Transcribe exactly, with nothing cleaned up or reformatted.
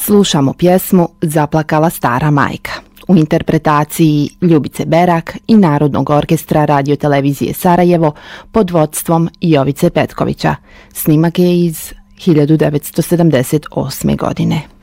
Slušamo pjesmu Zaplakala stara majka u interpretaciji Ljubice Berak i Narodnog orkestra radiotelevizije Sarajevo pod vodstvom Jovice Petkovića. Snimak je iz hiljadu devetsto sedamdeset osme. godine.